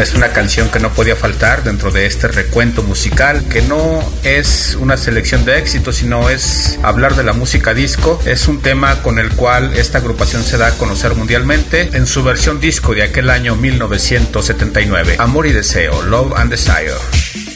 Es una canción que no podía faltar dentro de este recuento musical, que no es una selección de éxitos, sino es hablar de la música disco. Es un tema con el cual esta agrupación se da a conocer mundialmente en su versión disco de aquel año 1979, Amor y Deseo, Love and Desire.